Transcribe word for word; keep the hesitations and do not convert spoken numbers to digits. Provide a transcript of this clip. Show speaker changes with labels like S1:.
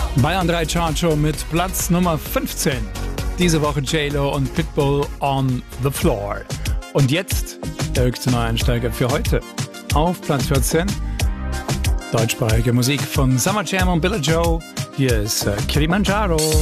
S1: Bayern drei Chartshow mit Platz Nummer fünfzehn. Diese Woche J-Lo und Pitbull on the Floor. Und jetzt der höchste Neueinsteiger für heute. Auf Platz vierzehn. Deutschsprachige Musik von Summer Jam und Billie Joe. Hier ist Kilimanjaro.